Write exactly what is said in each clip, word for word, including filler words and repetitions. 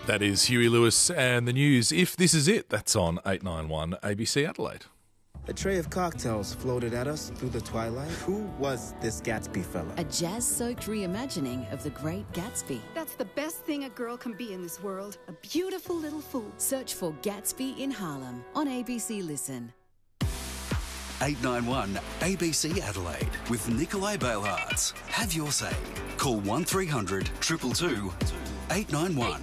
That is Huey Lewis and the news. If this is it, that's on eight ninety-one A B C Adelaide. A tray of cocktails floated at us through the twilight. Who was this Gatsby fella? A jazz-soaked reimagining of The Great Gatsby. That's the best thing a girl can be in this world. A beautiful little fool. Search for Gatsby in Harlem on A B C Listen. eight ninety-one A B C Adelaide with Nikolai Bailhartz. Have your say. Call one three hundred two two two eight nine one.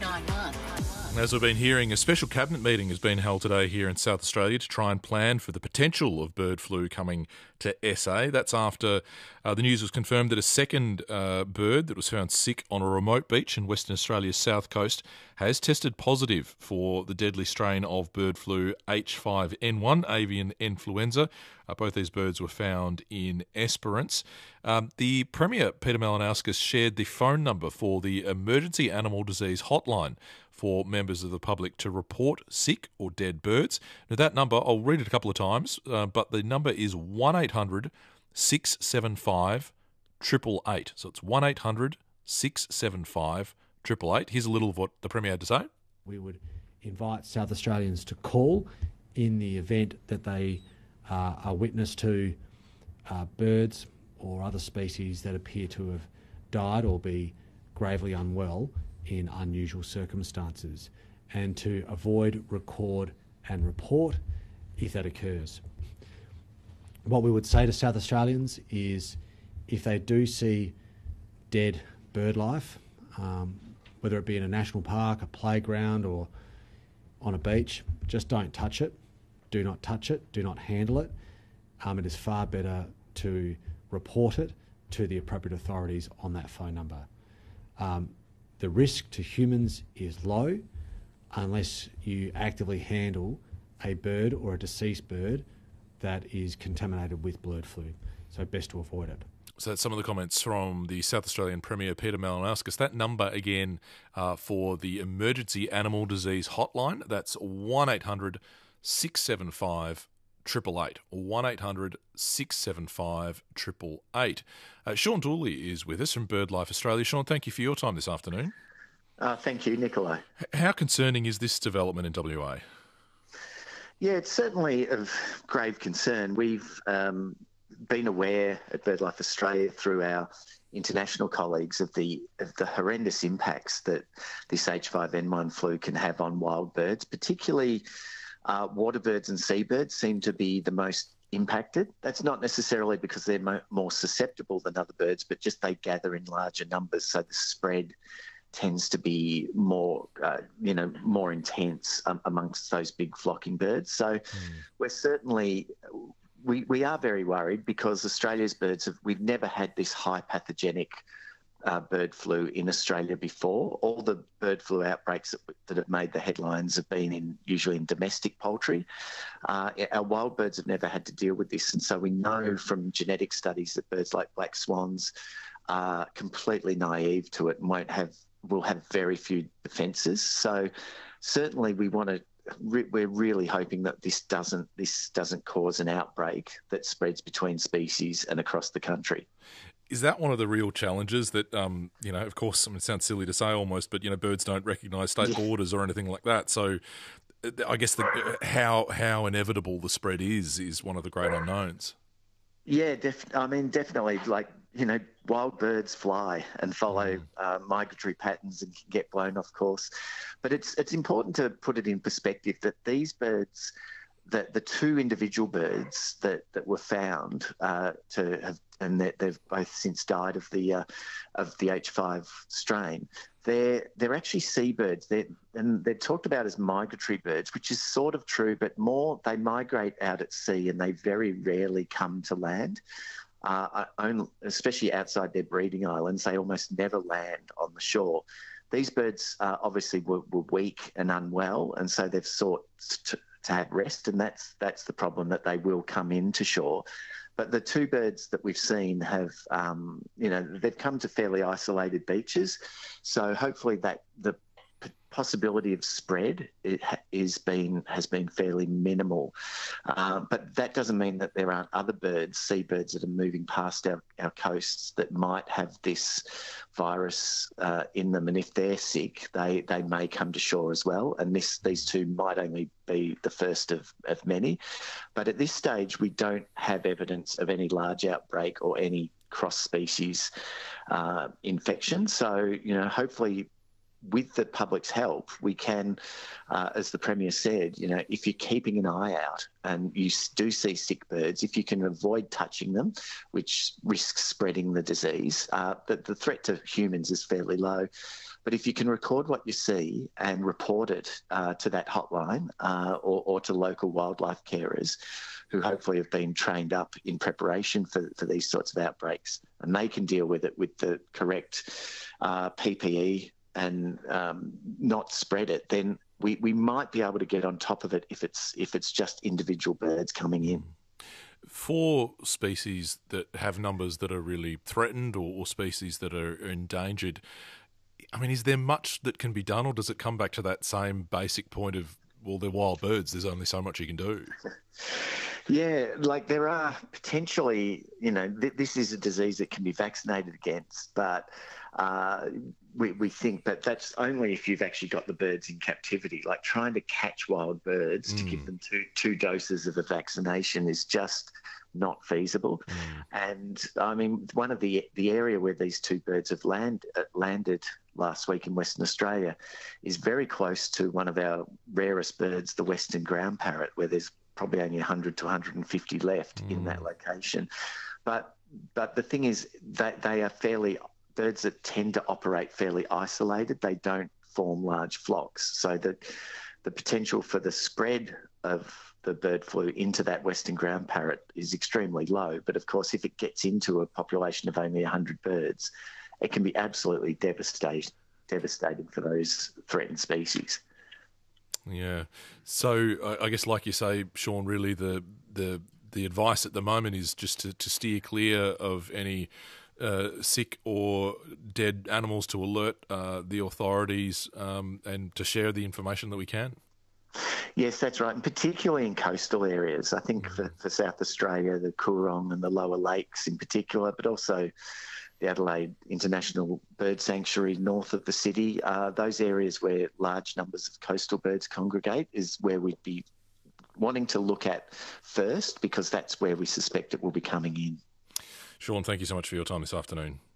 As we've been hearing, a special cabinet meeting has been held today here in South Australia to try and plan for the potential of bird flu coming to S A. That's after uh, the news was confirmed that a second uh, bird that was found sick on a remote beach in Western Australia's south coast has tested positive for the deadly strain of bird flu H five N one, avian influenza. Uh, both these birds were found in Esperance. Um, the Premier, Peter Malinauskas, shared the phone number for the Emergency Animal Disease Hotline for members of the public to report sick or dead birds. Now, that number, I'll read it a couple of times, uh, but the number is one eight hundred six seven five eight eight eight. So it's one eight hundred six seven five eight eight eight. Here's a little of what the Premier had to say. We would invite South Australians to call in the event that they uh, are witness to uh, birds or other species that appear to have died or be gravely unwell in unusual circumstances, and to avoid, record and report if that occurs. What we would say to South Australians is if they do see dead bird life, um, whether it be in a national park, a playground or on a beach, just don't touch it. Do not touch it. Do not handle it. Um, it is far better to report it to the appropriate authorities on that phone number. Um, the risk to humans is low unless you actively handle a bird or a deceased bird that is contaminated with bird flu. So best to avoid it. So that's some of the comments from the South Australian Premier, Peter Malinauskas. That number again uh, for the Emergency Animal Disease Hotline, that's one eight hundred six seven five eight eight eight. one eight hundred six seven five eight eight eight. Uh, Sean Dooley is with us from BirdLife Australia. Sean, thank you for your time this afternoon. Uh, thank you, Nikolai. How concerning is this development in W A? Yeah, it's certainly of grave concern. We've um, been aware at BirdLife Australia through our international colleagues of the of the horrendous impacts that this H five N one flu can have on wild birds, particularly uh, water birds and seabirds seem to be the most impacted. That's not necessarily because they're mo- more susceptible than other birds, but just they gather in larger numbers, so the spread tends to be more, uh, you know, more intense um, amongst those big flocking birds. So mm. we're certainly, we, we are very worried because Australia's birds have, we've never had this high pathogenic uh, bird flu in Australia before. All the bird flu outbreaks that, that have made the headlines have been in usually in domestic poultry. Uh, our wild birds have never had to deal with this. And so we know from genetic studies that birds like black swans are completely naive to it and won't have will have very few defences. So certainly we want to, we're really hoping that this doesn't this doesn't cause an outbreak that spreads between species and across the country. Is that one of the real challenges that, um, you know, of course, I mean, it sounds silly to say almost, but, you know, birds don't recognise state yeah. borders or anything like that. So I guess the, how how inevitable the spread is, is one of the great unknowns. Yeah, def- I mean, definitely, like, you know, wild birds fly and follow uh, migratory patterns and can get blown off course. But it's it's important to put it in perspective that these birds, that the two individual birds that, that were found uh, to have, and that they've both since died of the uh, of the H five strain, they're they're actually seabirds. They're, and they're talked about as migratory birds, which is sort of true, but more they migrate out at sea and they very rarely come to land. Uh, only, especially outside their breeding islands, they almost never land on the shore. These birds uh, obviously were, were weak and unwell, and so they've sought to, to have rest, and that's that's the problem, that they will come into shore. But the two birds that we've seen have, um, you know, they've come to fairly isolated beaches, so hopefully that the p- possibility of spread it ha- is been has been fairly minimal, uh, but that doesn't mean that there aren't other birds, seabirds that are moving past our, our coasts that might have this virus uh, in them, and if they're sick, they they may come to shore as well. And this these two might only be the first of, of many, but at this stage we don't have evidence of any large outbreak or any cross-species uh, infection. So you know, hopefully, with the public's help, we can, uh, as the Premier said, you know, if you're keeping an eye out and you do see sick birds, if you can avoid touching them, which risks spreading the disease, uh, the, the threat to humans is fairly low. But if you can record what you see and report it uh, to that hotline uh, or, or to local wildlife carers who hopefully have been trained up in preparation for, for these sorts of outbreaks, and they can deal with it with the correct uh, P P E and um, not spread it, then we, we might be able to get on top of it if it's if it's just individual birds coming in. For species that have numbers that are really threatened or, or species that are endangered, I mean, is there much that can be done, or does it come back to that same basic point of, well, they're wild birds, there's only so much you can do? Yeah, like there are potentially, you know, th- this is a disease that can be vaccinated against, but uh, we, we think that that's only if you've actually got the birds in captivity. Like trying to catch wild birds mm. to give them two two doses of a vaccination is just not feasible. Mm. And I mean, one of the the area where these two birds have land, uh, landed last week in Western Australia is very close to one of our rarest birds, the western ground parrot, where there's probably only one hundred to one hundred fifty left mm. in that location. But but the thing is that they are fairly birds that tend to operate fairly isolated. They don't form large flocks, so that the potential for the spread of the bird flu into that western ground parrot is extremely low. But of course, if it gets into a population of only one hundred birds, it can be absolutely devastating, devastating for those threatened species. Yeah. So I guess, like you say, Sean, really the the the advice at the moment is just to, to steer clear of any uh, sick or dead animals, to alert uh, the authorities um, and to share the information that we can. Yes, that's right, and particularly in coastal areas. I think for, for South Australia, the Coorong and the lower lakes in particular, but also the Adelaide International Bird Sanctuary north of the city, uh, those areas where large numbers of coastal birds congregate is where we'd be wanting to look at first, because that's where we suspect it will be coming in. Sean, thank you so much for your time this afternoon.